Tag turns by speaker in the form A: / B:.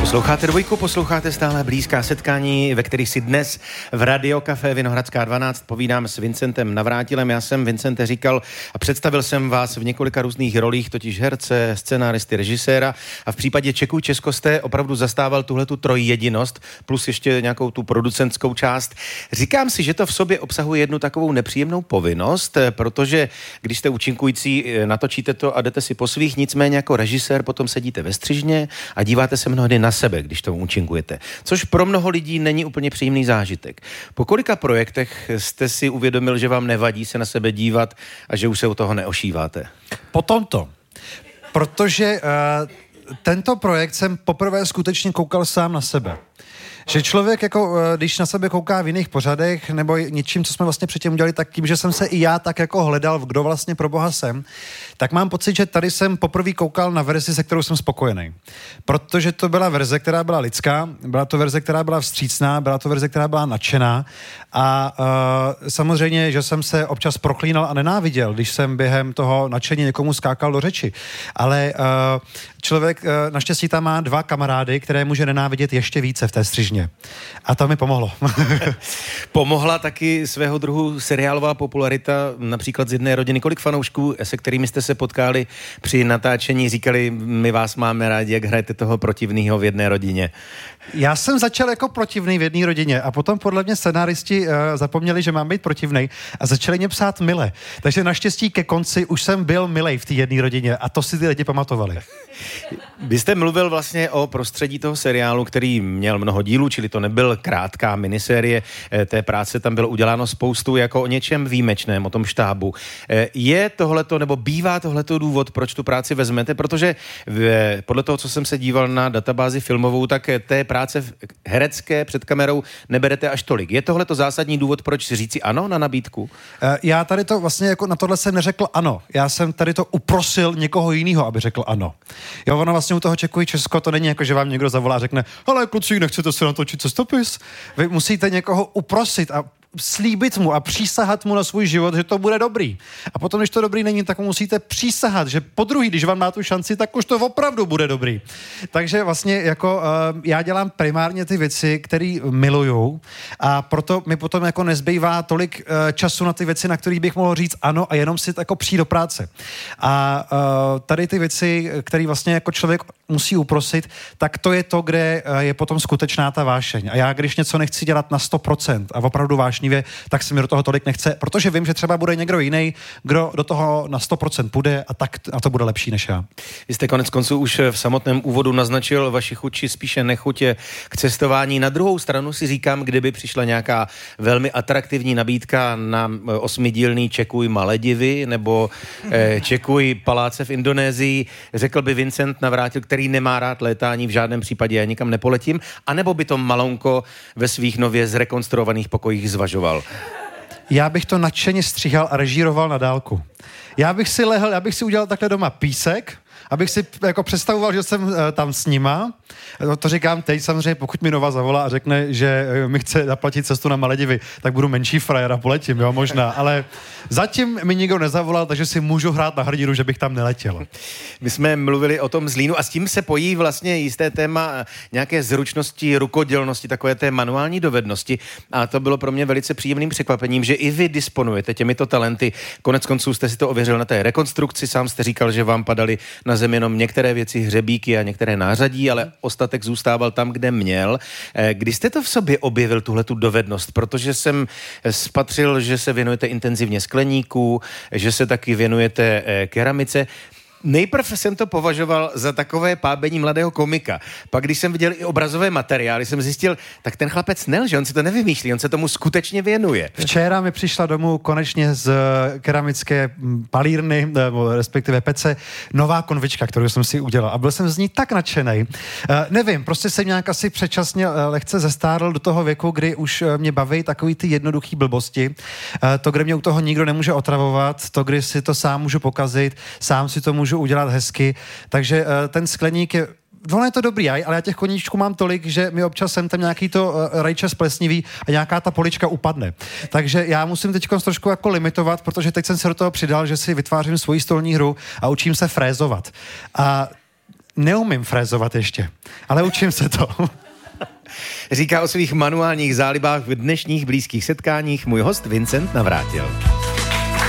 A: Posloucháte Dvojku, posloucháte stále blízká setkání, ve kterých si dnes v Radio Café Vinohradská 12 povídám s Vincentem Navrátilem. Já jsem, Vincente, říkal a představil jsem vás v několika různých rolích, totiž herce, scenáristy, režiséra, a v případě Čeků Česko jste opravdu zastával tuhletu trojjedinost plus ještě nějakou tu producentskou část. Říkám si, že to v sobě obsahuje jednu takovou nepříjemnou povinnost, protože když jste účinkující, natočíte to a jdete si po svých, nicméně jako režisér potom sedíte ve střižně a díváte se mnohdy na sebe, když to účinkujete. Což pro mnoho lidí není úplně příjemný zážitek. Po kolika projektech jste si uvědomil, že vám nevadí se na sebe dívat a že už se u toho neošíváte?
B: Po tomto. Protože tento projekt jsem poprvé skutečně koukal sám na sebe. Že člověk, jako, když na sebe kouká v jiných pořadech nebo něčím, co jsme vlastně předtím udělali, tak tím, že jsem se i já tak jako hledal, kdo vlastně pro boha jsem, tak mám pocit, že tady jsem poprvé koukal na verzi, se kterou jsem spokojený. Protože to byla verze, která byla lidská, byla to verze, která byla vstřícná, byla to verze, která byla nadšená a samozřejmě, že jsem se občas proklínal a nenáviděl, když jsem během toho nadšení někomu skákal do řeči. Ale člověk naštěstí tam má dva kamarády, které může nenávidět ještě více v té střižně. A to mi pomohlo.
A: Pomohla taky svého druhu seriálová popularita, například z Jedné rodiny. Kolik fanoušků, se kterými jste se potkali při natáčení, říkali, my vás máme rádi, jak hrajete toho protivného v Jedné rodině?
B: Já jsem začal jako protivnej v Jedné rodině a potom podle mě scenáristi zapomněli, že mám být protivnej a začali mě psát mile. Takže naštěstí ke konci už jsem byl milej v té Jedné rodině a to si ty lidi pamatovali.
A: Vy jste mluvil vlastně o prostředí toho seriálu, který měl mnoho dílů, čili to nebyl krátká minisérie, té práce tam bylo uděláno spoustu, jako o něčem výjimečném, o tom štábu. Je tohleto, nebo bývá tohleto důvod, proč tu práci vezmete? Protože podle toho, co jsem se díval na databázi filmovou, tak té práce herecké před kamerou neberete až tolik. Je tohleto zásadní důvod, proč si říci ano na nabídku?
B: Já tady to vlastně jako na tohle jsem neřekl ano. Já jsem tady to uprosil někoho jiného, aby řekl ano. Jo, ono vlastně u toho Čekuji Česko to není jako, že vám někdo zavolá a řekne, hele kluci, nechcete si natočit cestopis? Vy musíte někoho uprosit a slíbit mu a přísahat mu na svůj život, že to bude dobrý. A potom, když to dobrý není, tak mu musíte přísahat, že podruhý, když vám dá tu šanci, tak už to opravdu bude dobrý. Takže vlastně jako já dělám primárně ty věci, které miluju a proto mi potom jako nezbývá tolik času na ty věci, na kterých bych mohl říct ano a jenom si jako přijít do práce. A tady ty věci, které vlastně jako člověk musí uprosit, tak to je to, kde je potom skutečná ta vášeň. A já, když něco nechci dělat na 100% a opravdu vášnivě, tak se mi do toho tolik nechce, protože vím, že třeba bude někdo jiný, kdo do toho na 100% půjde a to bude lepší než já.
A: Vy jste konec konců už v samotném úvodu naznačil vaši chuť, či spíše nechutě k cestování. Na druhou stranu si říkám, kdyby přišla nějaká velmi atraktivní nabídka na 8dílný Čekuj Maledivy nebo Čekuj paláce v Indonésii, řekl by Vincent Navrátil, který nemá rád létání, v žádném případě já nikam nepoletím, anebo by to Malonko ve svých nově zrekonstruovaných pokojích zvažoval?
B: Já bych to nadšeně stříhal a režíroval na dálku. Já bych si udělal takhle doma písek, abych si jako představoval, že jsem tam s nima. To říkám teď samozřejmě, pokud mi Nova zavolá a řekne, že mi chce zaplatit cestu na Maledivy, tak budu menší frajer a poletím, jo, možná. Ale zatím mi nikdo nezavolal, takže si můžu hrát na hrdinu, že bych tam neletěl.
A: My jsme mluvili o tom Zlínu a s tím se pojí vlastně jisté téma nějaké zručnosti, rukodělnosti, takové té manuální dovednosti. A to bylo pro mě velice příjemným překvapením, že i vy disponujete těmito talenty. Konec konců jste si to ověřil na té rekonstrukci, sám jste říkal, že vám padaly na zemi jenom některé věci, hřebíky a některé nářadí, ale ostatek zůstával tam, kde měl. Kdy jste to v sobě objevil, tuhletu dovednost? Protože jsem spatřil, že se věnujete intenzivně skleníku, že se taky věnujete keramice. Nejprv jsem to považoval za takové pábení mladého komika. Pak, když jsem viděl i obrazové materiály, jsem zjistil, tak ten chlapec nelže, on si to nevymýšlí, on se tomu skutečně věnuje.
B: Včera mi přišla domů konečně z keramické palírny, respektive pece, nová konvička, kterou jsem si udělal. A byl jsem z ní tak nadšenej. Nevím, prostě jsem nějak asi předčasně lehce zestárl do toho věku, kdy už mě baví takový ty jednoduchý blbosti. To, kde mě u toho nikdo nemůže otravovat, to, kdy si to sám můžu pokazit, sám si to můžu udělat hezky, takže ten skleník je, ono je to dobrý, ale já těch koníčků mám tolik, že mi občas sem tam nějaký to rajče splesnivý a nějaká ta polička upadne. Takže já musím teď trošku jako limitovat, protože teď jsem se do toho přidal, že si vytvářím svoji stolní hru a učím se frézovat. A neumím frézovat ještě, ale učím se to.
A: Říká o svých manuálních zálibách v dnešních blízkých setkáních můj host Vincent Navrátil.